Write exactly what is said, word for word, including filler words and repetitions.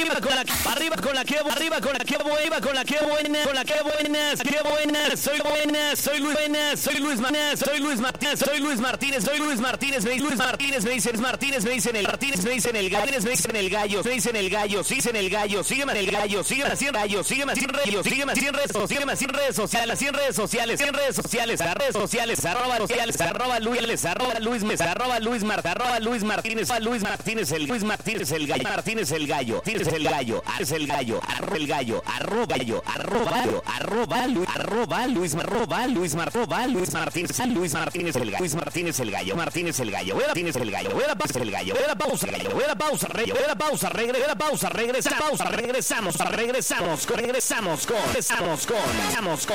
arriba con la, arriba con la que, arriba con la que buena, con la que buena, con la que buena, qué buena, soy buena, soy Luis buena, soy Luis Martínez, soy Luis Martínez, soy Luis Martínez, soy Luis Martínez, me Luis Martínez, me dicen Martínez, me dicen el Martínez, me dicen el gallo, me dicen el gallo, me dicen el gallo, siguen el gallo, sígueme el gallo, sígueme así en gallo, sígueme así en redes, sígueme así en redes, sígueme así en redes sociales, así en redes sociales, en redes sociales, a redes sociales, arroba sociales, arroba Luis, arroba Luis Mes, arroba Luis Martínez, arroba Luis Martínez, arroba Luis Martínez, el Luis Martínez el gallo, Martínez el gallo, tienes el gallo, es el gallo, arroba el gallo, arroba gallo, arroba arroba Luis, arroba Luis, arroba Luis, arroba Luis Martínez, Luis Martínez el gallo, Luis Martínez el gallo, Martínez el gallo, voy a Martínez el gallo, voy a la pausa el gallo, voy a la pausa el gallo, voy a la pausa, voy a la pausa, regre, la pausa, regresa, pausa, regresamos, regresamos, regresamos con, regresamos con, regresamos con, regresamos con